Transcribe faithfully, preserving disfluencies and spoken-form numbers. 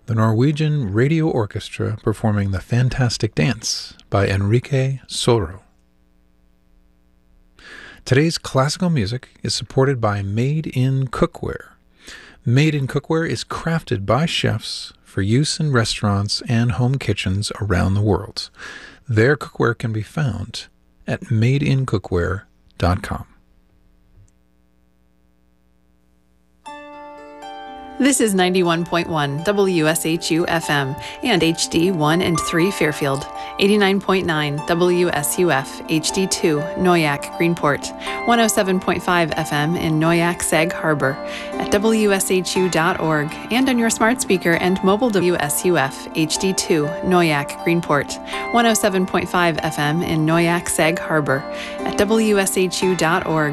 the Norwegian Radio Orchestra performing The Fantastic Dance by Enrique Soro. Today's classical music is supported by Made in Cookware. Made in Cookware is crafted by chefs for use in restaurants and home kitchens around the world. Their cookware can be found at made in cookware dot com. This is ninety-one point one W S H U F M and H D one and three Fairfield, eighty-nine point nine W S U F H D two Noyak Greenport, one oh seven point five F M in Noyak Sag Harbor, at W S H U dot org, and on your smart speaker and mobile W S U F H D two Noyak Greenport, one oh seven point five F M in Noyak Sag Harbor, at W S H U dot org,